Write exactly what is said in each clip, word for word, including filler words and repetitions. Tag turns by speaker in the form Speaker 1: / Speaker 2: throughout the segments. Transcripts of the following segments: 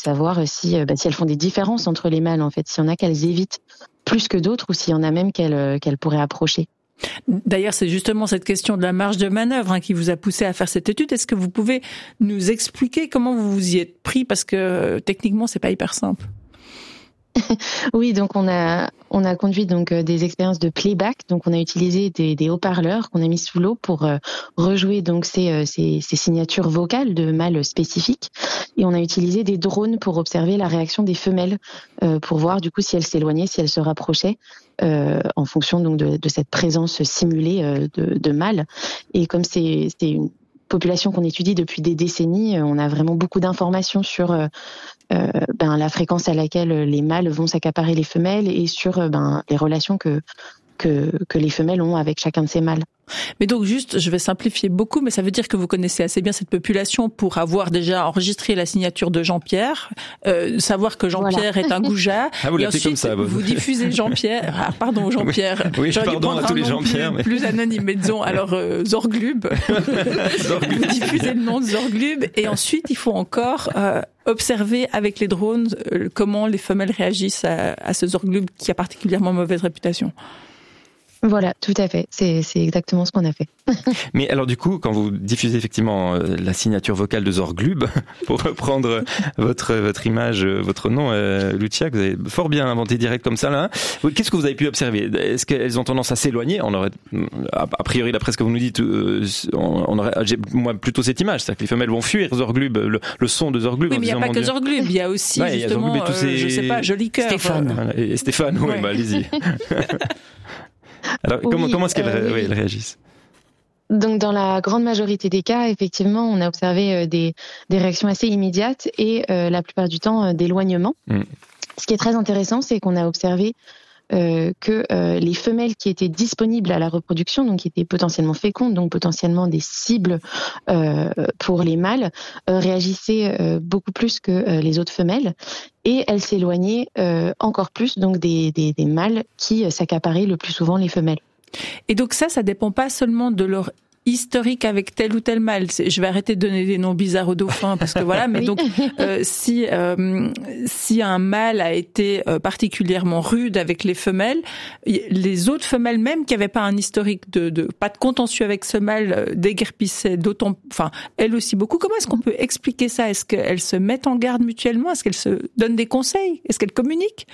Speaker 1: savoir si, bah, si elles font des différences entre les mâles, en fait, s'il y en a qu'elles évitent plus que d'autres ou s'il y en a même qu'elles, qu'elles pourraient approcher.
Speaker 2: D'ailleurs, c'est justement cette question de la marge de manœuvre hein, qui vous a poussé à faire cette étude. Est-ce que vous pouvez nous expliquer comment vous vous y êtes pris? Parce que techniquement, c'est pas hyper simple.
Speaker 1: Oui, donc on a on a conduit donc des expériences de playback. Donc on a utilisé des, des haut-parleurs qu'on a mis sous l'eau pour euh, rejouer donc ces, ces ces signatures vocales de mâles spécifiques. Et on a utilisé des drones pour observer la réaction des femelles euh, pour voir du coup si elles s'éloignaient, si elles se rapprochaient euh, en fonction donc de, de cette présence simulée euh, de, de mâles. Et comme c'est c'est une population qu'on étudie depuis des décennies, on a vraiment beaucoup d'informations sur euh, euh, ben, la fréquence à laquelle les mâles vont s'accaparer les femelles et sur ben, les relations que, que, que les femelles ont avec chacun de ces mâles.
Speaker 2: Mais donc juste, je vais simplifier beaucoup, mais ça veut dire que vous connaissez assez bien cette population pour avoir déjà enregistré la signature de Jean-Pierre, euh, savoir que Jean-Pierre voilà. est un goujat.
Speaker 3: Ah, vous
Speaker 2: et
Speaker 3: l'appelez
Speaker 2: ensuite,
Speaker 3: comme ça. Vous,
Speaker 2: vous diffusez Jean-Pierre. Ah, pardon, Jean-Pierre.
Speaker 3: Oui, oui pardon à tous les Jean-Pierre.
Speaker 2: Plus, mais... plus anonyme, mais disons, alors, euh, Zorglub. Zorglub. Vous diffusez le nom de Zorglub. Et ensuite, il faut encore, euh, observer avec les drones euh, comment les femelles réagissent à, à ce Zorglub qui a particulièrement mauvaise réputation.
Speaker 1: Voilà, tout à fait. C'est, c'est exactement ce qu'on a fait.
Speaker 3: Mais alors du coup, quand vous diffusez effectivement la signature vocale de Zorglub, pour reprendre votre votre image, votre nom, euh, Lucia, que vous avez fort bien inventé direct comme ça là. Qu'est-ce que vous avez pu observer? Est-ce qu'elles ont tendance à s'éloigner? On aurait, a priori, d'après ce que vous nous dites, euh, on aurait, j'ai moi plutôt cette image, c'est-à-dire que les femelles vont fuir Zorglub, le, le son de Zorglub.
Speaker 2: Oui, mais il n'y a pas que Zorglub, il y a aussi ouais, justement, il y a ces... euh, je sais pas, Joli Cœur.
Speaker 4: Stéphane.
Speaker 3: Voilà, et Stéphane, oui, ouais. bah allez-y. Alors, oui, comment, comment est-ce qu'elles euh, oui. oui, réagissent?
Speaker 1: Donc, dans la grande majorité des cas, effectivement, on a observé euh, des, des réactions assez immédiates et euh, la plupart du temps, euh, d'éloignement. Mm. Ce qui est très intéressant, c'est qu'on a observé euh, que euh, les femelles qui étaient disponibles à la reproduction, donc qui étaient potentiellement fécondes, donc potentiellement des cibles euh, pour les mâles, euh, réagissaient euh, beaucoup plus que euh, les autres femelles. Et elles s'éloignaient euh, encore plus donc des, des, des mâles qui euh, s'accaparaient le plus souvent les femelles.
Speaker 2: Et donc ça, ça dépend pas seulement de leur historique avec tel ou tel mâle. Je vais arrêter de donner des noms bizarres aux dauphins parce que voilà. Mais oui. donc euh, si euh, si un mâle a été euh, particulièrement rude avec les femelles, les autres femelles même qui n'avaient pas un historique de, de pas de contentieux avec ce mâle euh, déguerpissaient d'autant, enfin elles aussi beaucoup. Comment est-ce qu'on peut expliquer ça? Est-ce qu'elles se mettent en garde mutuellement? Est-ce qu'elles se donnent des conseils? Est-ce qu'elles communiquent?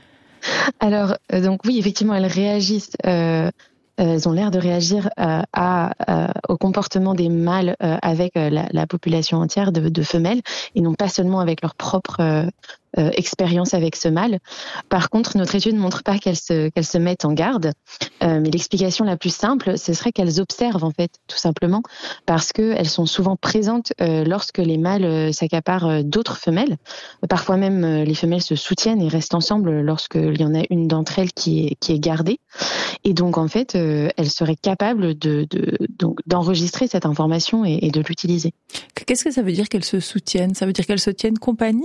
Speaker 1: Alors euh, donc oui, effectivement, elles réagissent. Euh... Elles ont l'air de réagir euh, à, à, au comportement des mâles euh, avec euh, la, la population entière de, de femelles et non pas seulement avec leur propre euh, euh, expérience avec ce mâle. Par contre, notre étude ne montre pas qu'elles se, qu'elles se mettent en garde, euh, mais l'explication la plus simple, ce serait qu'elles observent en fait, tout simplement, parce qu'elles sont souvent présentes euh, lorsque les mâles euh, s'accaparent euh, d'autres femelles. Parfois même, euh, les femelles se soutiennent et restent ensemble lorsqu'il y en a une d'entre elles qui est, qui est gardée. Et donc, en fait, euh, elles seraient capables de, de, donc, d'enregistrer cette information et, et de l'utiliser.
Speaker 2: Qu'est-ce que ça veut dire qu'elles se soutiennent? Ça veut dire qu'elles se tiennent compagnie?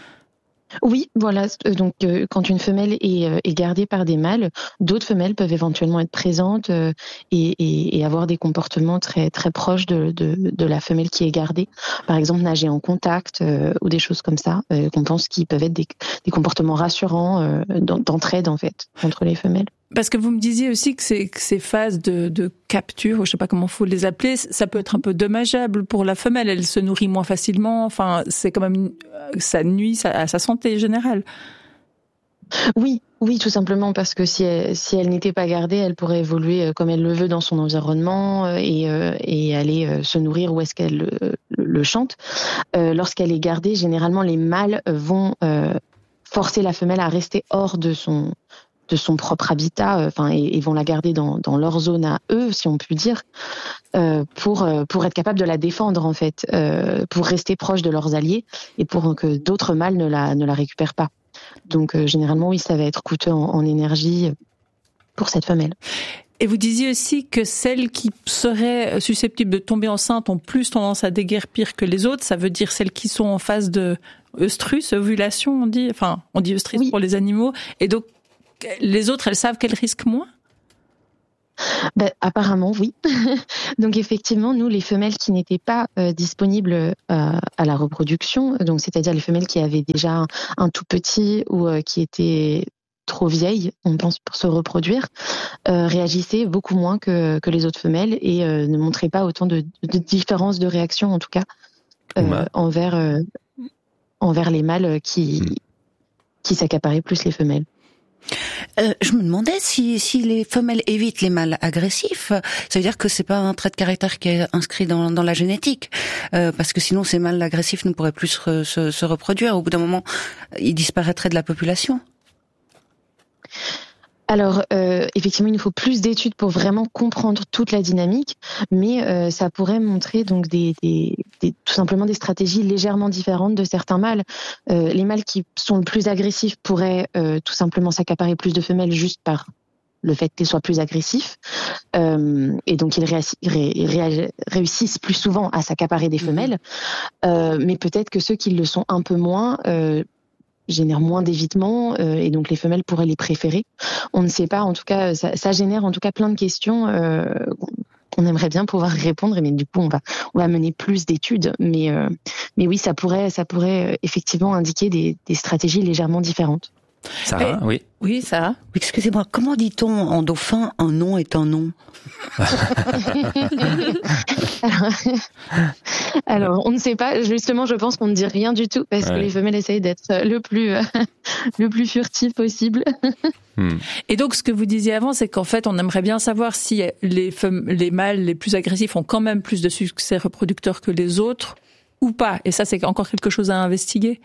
Speaker 1: Oui, voilà. Donc, euh, quand une femelle est, euh, est gardée par des mâles, d'autres femelles peuvent éventuellement être présentes euh, et, et, et avoir des comportements très très proches de, de, de la femelle qui est gardée. Par exemple, nager en contact euh, ou des choses comme ça, euh, qu'on pense qu'ils peuvent être des, des comportements rassurants euh, d'entraide en fait entre les femelles.
Speaker 2: Parce que vous me disiez aussi que ces, que ces phases de, de capture, ou je sais pas comment faut les appeler, ça peut être un peu dommageable pour la femelle. Elle se nourrit moins facilement. Enfin, c'est quand même, ça nuit à sa santé générale.
Speaker 1: Oui, oui, tout simplement parce que si elle, si elle n'était pas gardée, elle pourrait évoluer comme elle le veut dans son environnement et, et aller se nourrir où est-ce qu'elle le, le chante. Euh, lorsqu'elle est gardée, généralement, les mâles vont euh, forcer la femelle à rester hors de son de son propre habitat, enfin, euh, et, et vont la garder dans, dans leur zone à eux, si on peut dire, euh, pour pour être capable de la défendre en fait, euh, pour rester proche de leurs alliés et pour que d'autres mâles ne la ne la récupèrent pas. Donc euh, généralement, oui, ça va être coûteux en, en énergie pour cette femelle.
Speaker 2: Et vous disiez aussi que celles qui seraient susceptibles de tomber enceintes ont plus tendance à déguerpir que les autres. Ça veut dire celles qui sont en phase de œstrus, ovulation, on dit, enfin, on dit œstrus oui. pour les animaux. Et donc les autres, elles savent qu'elles risquent moins?
Speaker 1: Ben, apparemment, oui. Donc effectivement, nous, les femelles qui n'étaient pas euh, disponibles euh, à la reproduction, donc c'est-à-dire les femelles qui avaient déjà un, un tout petit ou euh, qui étaient trop vieilles, on pense, pour se reproduire, euh, réagissaient beaucoup moins que, que les autres femelles et euh, ne montraient pas autant de, de différences de réaction, en tout cas, euh, ouais. envers, euh, envers les mâles qui, mmh. qui s'accaparaient plus les femelles.
Speaker 4: Euh, je me demandais si, si les femelles évitent les mâles agressifs, ça veut dire que c'est pas un trait de caractère qui est inscrit dans, dans la génétique, euh, parce que sinon ces mâles agressifs ne pourraient plus se, se, se reproduire. Au bout d'un moment, ils disparaîtraient de la population.
Speaker 1: Alors, euh, effectivement, il nous faut plus d'études pour vraiment comprendre toute la dynamique, mais euh, ça pourrait montrer donc des, des, des, tout simplement des stratégies légèrement différentes de certains mâles. Euh, les mâles qui sont le plus agressifs pourraient euh, tout simplement s'accaparer plus de femelles juste par le fait qu'ils soient plus agressifs, euh, et donc ils, réassi- ré- ré- réussissent plus souvent à s'accaparer des femelles, euh, mais peut-être que ceux qui le sont un peu moins euh, génère moins d'évitement euh, et donc les femelles pourraient les préférer. On ne sait pas, en tout cas, ça, ça génère en tout cas plein de questions euh, qu'on aimerait bien pouvoir répondre, mais du coup on va on va mener plus d'études. Mais euh, mais oui, ça pourrait ça pourrait effectivement indiquer des, des stratégies légèrement différentes.
Speaker 3: Sarah,
Speaker 2: Et,
Speaker 3: oui.
Speaker 2: Oui, Sarah.
Speaker 4: Excusez-moi, comment dit-on en dauphin un nom est un nom?
Speaker 1: alors, alors, on ne sait pas. Justement, je pense qu'on ne dit rien du tout parce ouais. que les femelles essayent d'être le plus, euh, le plus furtif possible.
Speaker 2: Hmm. Et donc, ce que vous disiez avant, c'est qu'en fait, on aimerait bien savoir si les, femmes, les mâles les plus agressifs ont quand même plus de succès reproducteur que les autres ou pas. Et ça, c'est encore quelque chose à investiguer.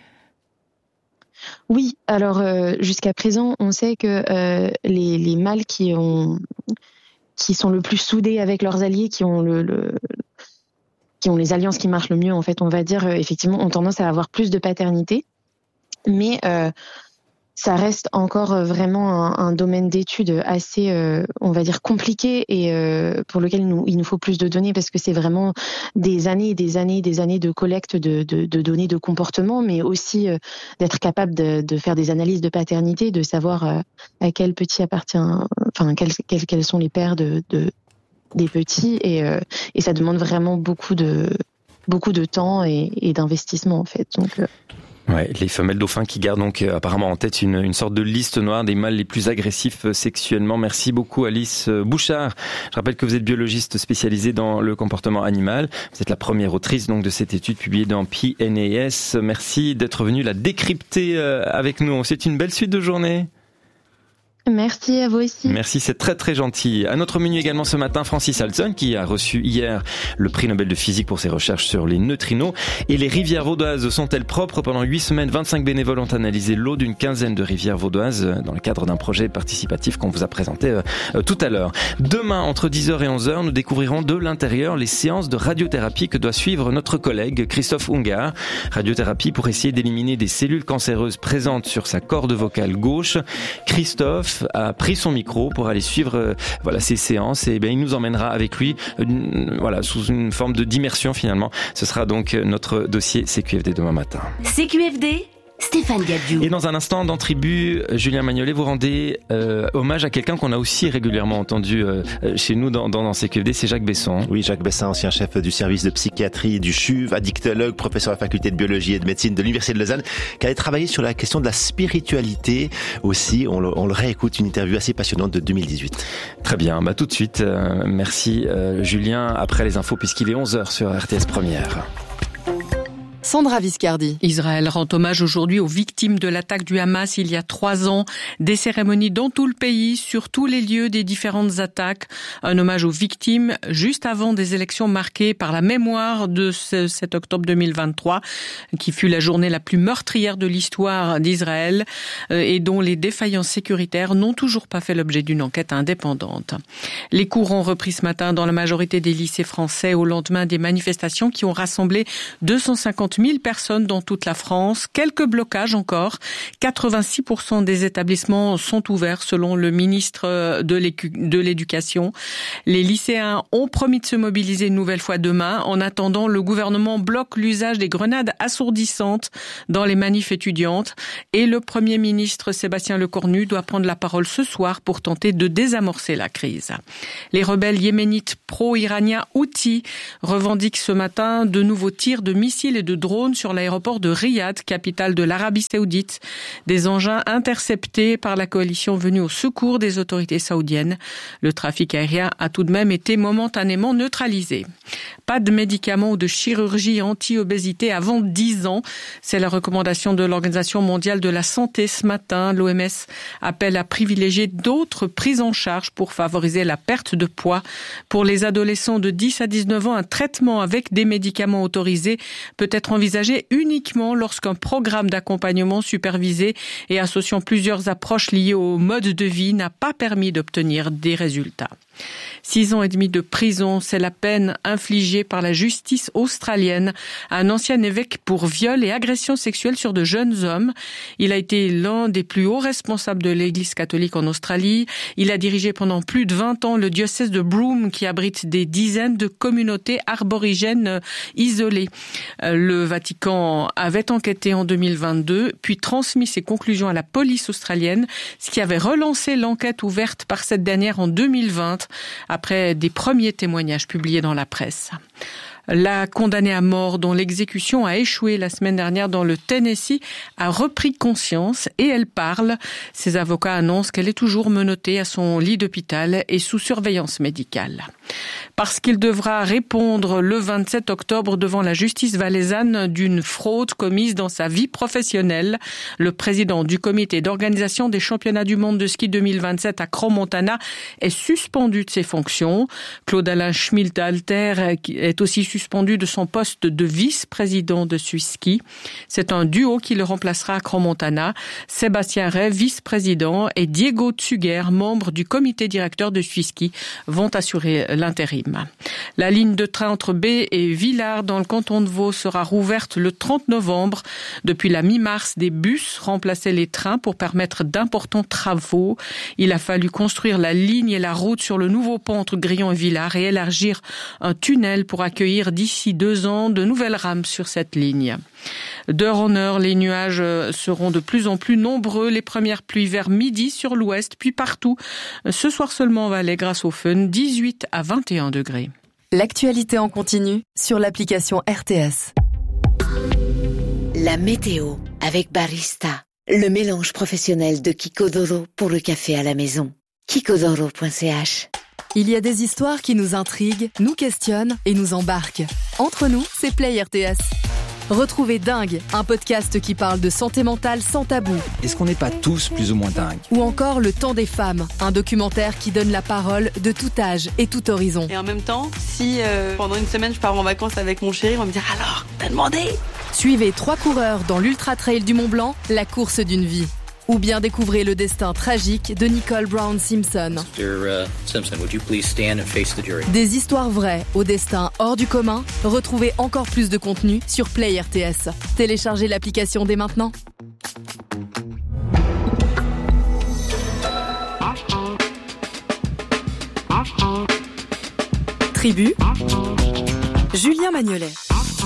Speaker 1: Oui, alors euh, jusqu'à présent, on sait que euh, les, les mâles qui ont, qui sont le plus soudés avec leurs alliés, qui ont le, le, qui ont les alliances qui marchent le mieux, en fait, on va dire, euh, effectivement, ont tendance à avoir plus de paternité, mais euh, ça reste encore vraiment un, un domaine d'étude assez, euh, on va dire, compliqué et euh, pour lequel nous, il nous faut plus de données parce que c'est vraiment des années et des années et des années de collecte de, de, de données de comportement, mais aussi euh, d'être capable de, de faire des analyses de paternité, de savoir euh, à quel petit appartient, enfin, quels, quels, quels sont les pères de, de, des petits et, euh, et ça demande vraiment beaucoup de, beaucoup de temps et, et d'investissement, en fait. Donc, euh,
Speaker 3: Ouais, les femelles dauphins qui gardent donc euh, apparemment en tête une, une sorte de liste noire des mâles les plus agressifs euh, sexuellement. Merci beaucoup Alice Bouchard. Je rappelle que vous êtes biologiste spécialisée dans le comportement animal. Vous êtes la première autrice donc de cette étude publiée dans P N A S. Merci d'être venue la décrypter euh, avec nous. C'est une belle suite de journée.
Speaker 1: Merci à vous aussi.
Speaker 3: Merci, c'est très très gentil. À notre menu également ce matin, Francis Halton qui a reçu hier le prix Nobel de physique pour ses recherches sur les neutrinos. Et les rivières vaudoises sont-elles propres? Pendant huit semaines, vingt-cinq bénévoles ont analysé l'eau d'une quinzaine de rivières vaudoises dans le cadre d'un projet participatif qu'on vous a présenté euh, tout à l'heure. Demain, entre dix heures et onze heures, nous découvrirons de l'intérieur les séances de radiothérapie que doit suivre notre collègue Christophe Ungar. Radiothérapie pour essayer d'éliminer des cellules cancéreuses présentes sur sa corde vocale gauche. Christophe a pris son micro pour aller suivre euh, voilà ces séances et bien il nous emmènera avec lui euh, voilà sous une forme de d'immersion finalement. Ce sera donc notre dossier C Q F D demain matin.
Speaker 5: C Q F D, Stéphane Gadiou.
Speaker 3: Et dans un instant, dans Tribu, Julien Magnolet, vous rendez euh, hommage à quelqu'un qu'on a aussi régulièrement entendu euh, chez nous dans, dans, dans C Q F D, c'est Jacques Besson.
Speaker 6: Oui, Jacques Besson, ancien chef du service de psychiatrie du C H U V, addictologue, professeur à la faculté de biologie et de médecine de l'Université de Lausanne, qui avait travaillé sur la question de la spiritualité aussi. On le, on le réécoute, une interview assez passionnante de deux mille dix-huit.
Speaker 3: Très bien, bah tout de suite, euh, merci euh, Julien, après les infos puisqu'il est onze heures sur R T S Première.
Speaker 7: Sandra Viscardi.
Speaker 8: Israël rend hommage aujourd'hui aux victimes de l'attaque du Hamas il y a trois ans. Des cérémonies dans tout le pays, sur tous les lieux des différentes attaques. Un hommage aux victimes juste avant des élections marquées par la mémoire de ce sept octobre deux mille vingt-trois, qui fut la journée la plus meurtrière de l'histoire d'Israël et dont les défaillances sécuritaires n'ont toujours pas fait l'objet d'une enquête indépendante. Les cours ont repris ce matin dans la majorité des lycées français au lendemain des manifestations qui ont rassemblé deux cent cinquante cinquante mille personnes dans toute la France. Quelques blocages encore. quatre-vingt-six pour cent des établissements sont ouverts selon le ministre de l'Éducation. Les lycéens ont promis de se mobiliser une nouvelle fois demain. En attendant, le gouvernement bloque l'usage des grenades assourdissantes dans les manifs étudiantes. Et le Premier ministre Sébastien Lecornu doit prendre la parole ce soir pour tenter de désamorcer la crise. Les rebelles yéménites pro-iraniens Houthis revendiquent ce matin de nouveaux tirs de missiles et de drones sur l'aéroport de Riyad, capitale de l'Arabie Saoudite. Des engins interceptés par la coalition venue au secours des autorités saoudiennes. Le trafic aérien a tout de même été momentanément neutralisé. Pas de médicaments ou de chirurgie anti-obésité avant dix ans. C'est la recommandation de l'Organisation mondiale de la santé ce matin. L'O M S appelle à privilégier d'autres prises en charge pour favoriser la perte de poids. Pour les adolescents de dix à dix-neuf ans, un traitement avec des médicaments autorisés peut être envisagé uniquement lorsqu'un programme d'accompagnement supervisé et associant plusieurs approches liées au mode de vie n'a pas permis d'obtenir des résultats. Six ans et demi de prison, c'est la peine infligée par la justice australienne à un ancien évêque pour viol et agression sexuelle sur de jeunes hommes. Il a été l'un des plus hauts responsables de l'Église catholique en Australie. Il a dirigé pendant plus de vingt ans le diocèse de Broome qui abrite des dizaines de communautés arborigènes isolées. Le Vatican avait enquêté en deux mille vingt-deux, puis transmis ses conclusions à la police australienne, ce qui avait relancé l'enquête ouverte par cette dernière en deux mille vingt. Après des premiers témoignages publiés dans la presse. La condamnée à mort dont l'exécution a échoué la semaine dernière dans le Tennessee a repris conscience et elle parle. Ses avocats annoncent qu'elle est toujours menottée à son lit d'hôpital et sous surveillance médicale. Parce qu'il devra répondre le vingt-sept octobre devant la justice valaisanne d'une fraude commise dans sa vie professionnelle, le président du comité d'organisation des championnats du monde de ski deux mille vingt-sept à Crans-Montana est suspendu de ses fonctions. Claude-Alain Schmidhalter est aussi suspendu de son poste de vice-président de Suisse Ski. C'est un duo qui le remplacera à Crans-Montana. Sébastien Ray, vice-président, et Diego Tsuguer, membre du comité directeur de Suisse Ski, vont assurer l'intérim. La ligne de train entre Baie et Villars dans le canton de Vaud sera rouverte le trente novembre. Depuis la mi-mars, des bus remplaçaient les trains pour permettre d'importants travaux. Il a fallu construire la ligne et la route sur le nouveau pont entre Grillon et Villars et élargir un tunnel pour accueillir d'ici deux ans de nouvelles rames sur cette ligne. D'heure en heure, les nuages seront de plus en plus nombreux. Les premières pluies vers midi sur l'ouest, puis partout. Ce soir seulement en Valais grâce au fun, dix-huit à vingt et un degrés.
Speaker 7: L'actualité en continu sur l'application R T S.
Speaker 5: La météo avec Barista, le mélange professionnel de Kikodoro pour le café à la maison. kikodoro point c h.
Speaker 7: Il y a des histoires qui nous intriguent, nous questionnent et nous embarquent. Entre nous, c'est Play R T S. Retrouvez Dingue, un podcast qui parle de santé mentale sans tabou.
Speaker 9: Est-ce qu'on n'est pas tous plus ou moins dingues ?
Speaker 7: Ou encore Le Temps des femmes, un documentaire qui donne la parole de tout âge et tout horizon.
Speaker 10: Et en même temps, si euh, pendant une semaine je pars en vacances avec mon chéri, on va me dire « Alors, t'as demandé ?»
Speaker 7: Suivez trois coureurs dans l'Ultra Trail du Mont Blanc, la course d'une vie. Ou bien découvrez le destin tragique de Nicole Brown Simpson.
Speaker 11: mister Simpson, would you please stand and face the jury?
Speaker 7: Des histoires vraies au destin hors du commun. Retrouvez encore plus de contenu sur Play R T S. Téléchargez l'application dès maintenant. Tribu, Julien Magnolet.